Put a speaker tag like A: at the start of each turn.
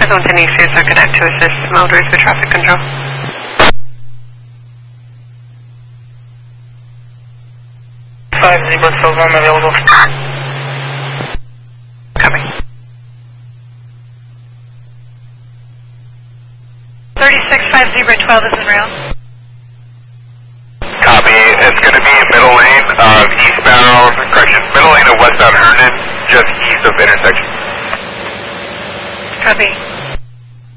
A: Zone Tanisha, so connect to assist Mildred for traffic control.
B: Zebra 12 available.
A: Copy. 36 5 Zebra 12, this is Rail.